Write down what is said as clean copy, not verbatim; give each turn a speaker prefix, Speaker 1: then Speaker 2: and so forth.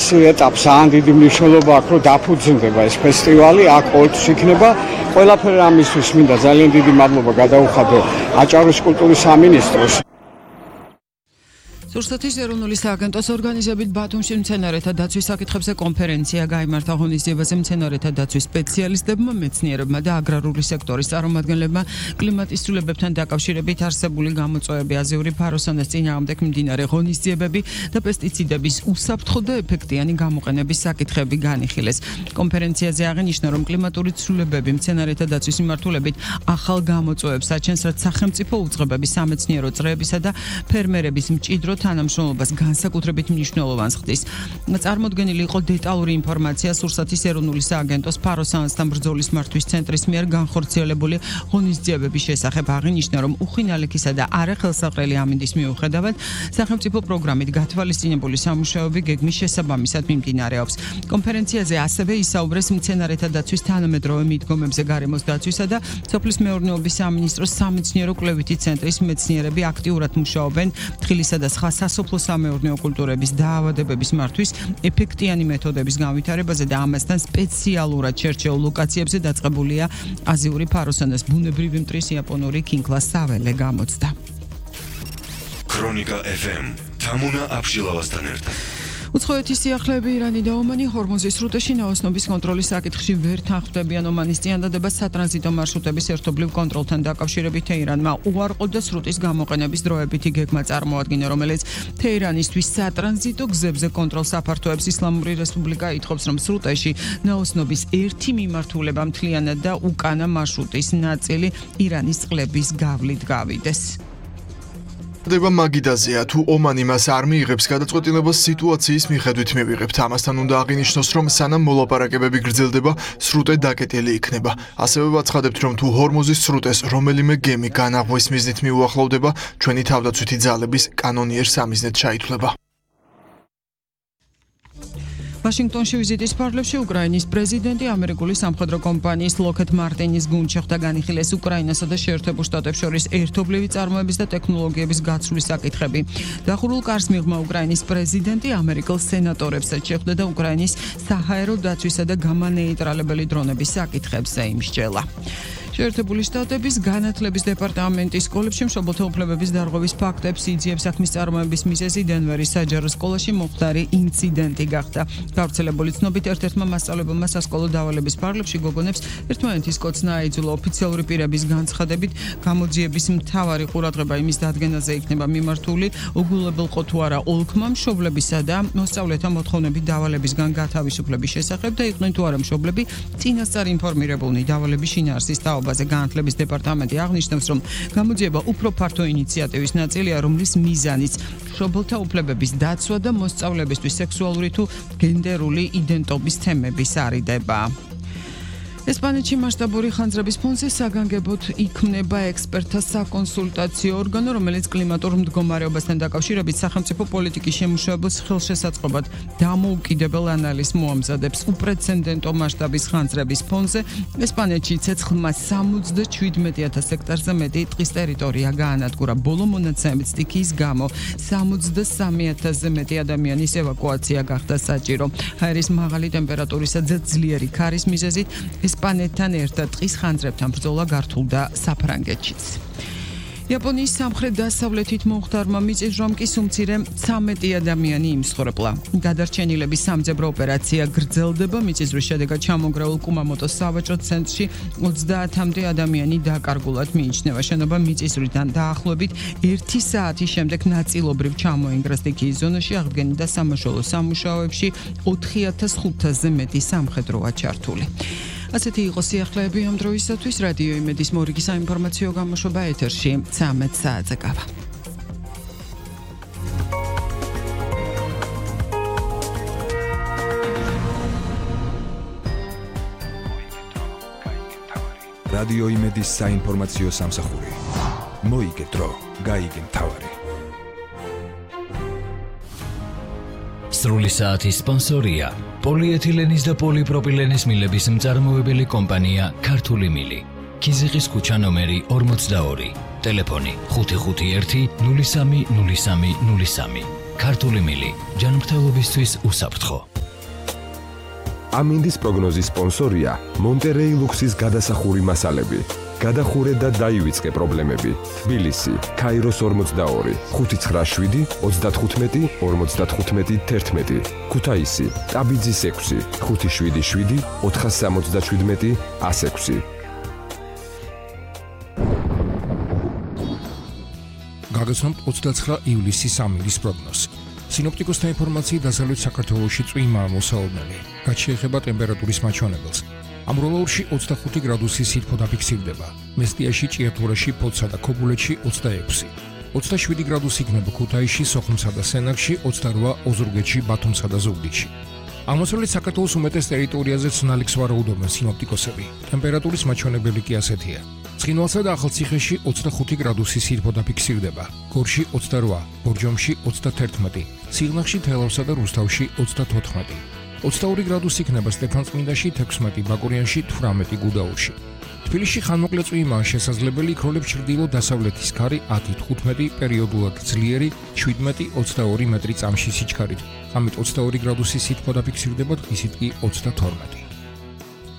Speaker 1: ეტაპს ძალიან დიდი მნიშვნელობა აქვს, რომ დაფუძნდება ეს ფესტივალი, აქ ყოველთვის იქნება ყველაფერი ამისთვის მინდა ძალიან დიდი მადლობა გადაუხადო აჭარის კულტურის სამინისტროს.
Speaker 2: სურსათის ეროვნული სააგენტოს ორგანიზებით ბათუმში მცენარეთა დაცვის საკითხებზე კონფერენცია გაიმართა ღონისძიებაზე მცენარეთა დაცვის სპეციალისტებმა, მეცნიერებმა და აგრარული სექტორის წარმომადგენლებმა კლიმატის ცვლილებებთან დაკავშირებით არსებული გამოწვევები, აზიური ფაროსანას წინააღმდეგ მიმდინარე ღონისძიებები და პესტიციდების უსაფრთხო და ეფექტიანი გამოყენების საკითხები განიხილეს. კონფერენციაზე აღინიშნა, რომ კლიმატური ცვლილებები მცენარეთა დაცვის მიმართულებით ახალ გამოწვევებს აჩენს, რაც სახელმწიფო უწყებების, სამეცნიერო წრეებისა და ფერმერების მჭიდრო თანამშრომლობას განსაკუთრებით მნიშვნელოვანს ხდის. წარმოდგენილი იყო დეტალური ინფორმაცია სურსათის ეროვნული სააგენტოს ფაროსანასთან ბრძოლის მართვის ცენტრის მიერ განხორციელებული ღონისძიებების შესახებ. აღინიშნა, რომ უხინალექისა და არახელსაყრელი ამინდის მიუხედავად სახელმწიფო პროგრამით გათვალისწინებული სამუშაოები გეგმის შესაბამისად მიმდინარეობს. კონფერენციაზე ასევე ისაუბრეს მცენარეთა დაცვის თანამედროვე მიდგომებზე გარემოს დაცვისა და სოფლის მეურნეობის სამინისტროს სამეცნიერო კვლევითი ცენტრის მეცნიერები აქტიურად მუშაობენ თხილისა და სხვა სასოფლო-სამეურნეო კულტურების დაავადებების მართვის ეფექტიანი მეთოდების განვითარებაზე და ამასთან სპეციალურად შერჩეულ ლოკაციებზე დაწყებულია აზიური ფაროსანას ბუნებრივი მტრის იაპონური ქინქლა საველე გამოცდა.
Speaker 3: ქრონიკა FM თამუნა აბშილავასთან ერთად.
Speaker 2: უცხოეთის სიახლეები ირანი და ომანი ჰორმუზის სრუტეში ნაოსნობის კონტროლის საკითხში ვერ თანხმდებიან. ომანის წინადადება სატრანზიტო მარშრუტების ერთობლივ კონტროლთან დაკავშირებით თეირანმა უარყო და სრუტის გამოყენების დროებითი გეგმა წარმოადგინა, რომელიც თეირანისთვის სატრანზიტო გზებზე კონტროლს აფართოებს. ისლამური რესპუბლიკა ითხოვს, რომ სრუტეში ნაოსნობის ერთი მიმართულება მთლიანად და უკანა მარშრუტის ნაწილი ირანის წყლების გავლით გავიდეს.
Speaker 4: დება მაგიდაზეა, თუ ომანი მას არ მიიღებს გადაწყვეტილებას სიტუაციის მიხედვით მივიღებთ. ამასთან უნდა აღინიშნოს, რომ სანამ მოლაპარაკებები გრძელდება, სრუტე დაკეტილი იქნება. ასევე ვაცხადებთ, რომ თუ ჰორმუზის სრუტეს რომელიმე გემი განაღმვის მიზნით მიუახლოვდება, ჩვენი თავდაცვითი ძალების კანონიერ სამიზნედ ჩაითვლება.
Speaker 2: ვაშინგტონში ვიზიტის ფარგლებში უკრაინის პრეზიდენტი ამერიკული სამხედრო კომპანიის Lockheed Martin-ის გუნდში ხვდა განიხილეს უკრაინასა და შეერთებულ შტატებს შორის ერთობლივი წარმოების და ტექნოლოგიების გაცვლის საკითხები. დახურულ კარს მიღმა უკრაინის პრეზიდენტი ამერიკელ სენატორებსაც შეხვდა და უკრაინის საჰაერო დაცვისა და გამანეიტრალებელი დრონების საკითხებზე იმსჯელა. შეერთებული შტატების განათლების დეპარტამენტის სკოლებში მშობელთა უფლებების დარღვევის ფაქტებს იძიებს საქმის წარმოების მიზეზი დენვერის საჯარო სკოლაში მოხდარი ინციდენტი გახდა. გავრცელებული ცნობით ერთ-ერთმა მასწავლებელმა სასკოლო დავალების ფარგლებში გოგონებს ერთმანეთის კოცნა აიძულა. ოფიციალური პირების განცხადებით გამოძიების მთავარი ყურადღება იმის დადგენაზე იქნება მიმართული, უგულებელყო თუ არა ოლქმა მშობლებისა და მოსწავლეთა მოთხოვნებით დავალებისგან გათავისუფლების შესახებ და იყვნენ თუ არა მშობლები წინასწარ ინფორმირებულნი დავალების შინაარსის თაობაზე. განათლების დეპარტამენტი აღნიშნავს, რომ გამოძიება უფრო ფართო ინიციატივის ნაწილია, რომლის მიზანიც მშობელთა უფლებების დაცვა და მოსწავლებისთვის სექსუალური თუ გენდერული იდენტობის თემების არიდება. ესპანეთში მასშტაბური ხანძრების ფონზე საგანგებოდ იქმნება ექსპერტთა საკონსულტაციო ორგანო, რომელიც კლიმატურ მდგომარეობასთან დაკავშირებით სახელმწიფო პოლიტიკის შემუშავებელს ხელშესაწყობად დამოუკიდებელ ანალიზს მოამზადებს. უპრეცედენტო მასშტაბის ხანძრების ფონზე ესპანეთში ცეცხლმა 77,000 ჰექტარზე მეტი ტყის ტერიტორია გაანადგურა. ბოლო მონაცემებით სტიქიის გამო 73,000-ზე მეტი ადამიანის ევაკუაცია გახდა საჭირო. ჰაერის მაღალი ტემპერატურისა და ძლიერი ქარის მიზეზით ესპანეთთან ერთად ტყის ხანძრებთან ბრძოლა გართულდა საფრანგეთშიც. იაპონიის სამხრეთ-დასავლეთით მომხდარმა მიწისძვრამ კი სუმცირე 13 ადამიანი იმსხვრებლა. გადარჩენილების სამძებრო ოპერაცია გრძელდება. მიწისძვრის შედეგად ჩამონგრეულ კუმამოტოს სავაჭრო ცენტრში 30-მდე ადამიანი დაკარგულად მიიჩნევა. შენობა მიწისძვრიდან დაახლოებით 1 საათის შემდეგ ნაწილობრივ ჩამოინგრა სტიქიის ზონაში. აღდგენილ და სამაშველო სამუშაოებში 4500-ზე მეტი სამხედროა ჩართული. ასეთი იყო სიახლეები ამ დროისათვის. რადიო იმედის მორიგი საინფორმაციო გამოშვება ეთერში 13 საათზე გავა.
Speaker 5: რადიო იმედის საინფორმაციო სამსახური. მოიგე დრო, გაიგე მთავარი.
Speaker 6: სრული საათის სპონსორია პოლიეთილენის და პოლიპროპილენის მილების მწარმოებელი კომპანია ქართული მილი. ქიზიყის ქუჩა ნომერი 42. ტელეფონი 551 030303. ქართული მილი. ჯანმრთელობისთვის უსაფრთხო.
Speaker 7: ამინდის პროგნოზის სპონსორია მონტერეი ლუქსის გადასახური მასალები. გადახურე და დაივიწყე პრობლემები. თბილისი, ქაიროს 42, 597, 35, 55, 11. ქუთაისი, ტაბიძის 6, 577, 477, 106.
Speaker 8: გაგაცნობთ 29 ივლისის ამინდის პროგნოზი. სინოპტიკოსთა ინფორმაციით დასავლეთ საქართველოში წვიმაა მოსაოდნელი. რაც შეეხება ტემპერატურის მაჩვენებელს. ამროლაურში 25 გრადუსი სითბო დაფიქსირდება. მესტიაში, ჭიათურაში, ფოთსა და ქობულეთში 26. 27 გრადუსი იქნება ქუთაისში, სოხუმსა და სენაკში, 28 ოზურგეთში, ბათუმსა და ზუგდიდში. აღმოსავლეთ საქართველოს უმეტეს ტერიტორიაზე ცნალიქს ვარაუდობენ სინოპტიკოსები. ტემპერატურის მაჩვენებელი კი ასეთია. ცხინვალსა და ახალციხეში 25 გრადუსი სითბო დაფიქსირდება. გორში 28, ბორჯომში 31, სიღნაღში, თელავსა და რუსთავში 34. 22 გრადუსი იქნება სტეფანწმინდაში, 16 ბაკურიანში, 18 გუდაურში. თბილისში ხანმოკლე წვიმაა შესაძლებელი, იქროლებს ჩრდილო-დასავლეთის ქარი 10-15, პერიოდულად ძლიერი 17-22 მეტრი წამში სიჩქარით. ამით 22 გრადუსი სითბო დაფიქსირდება, დღისით კი 32.